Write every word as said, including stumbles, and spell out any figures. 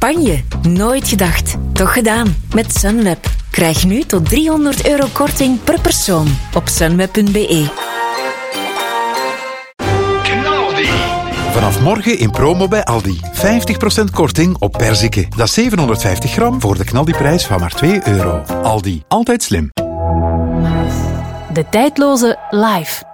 Spanje. Nooit gedacht. Toch gedaan. Met Sunweb. Krijg nu tot driehonderd euro korting per persoon op sunweb punt be. Vanaf morgen in promo bij Aldi. vijftig procent korting op perziken. Dat is zevenhonderdvijftig gram voor de knaldiprijs van maar twee euro. Aldi. Altijd slim. De tijdloze Live.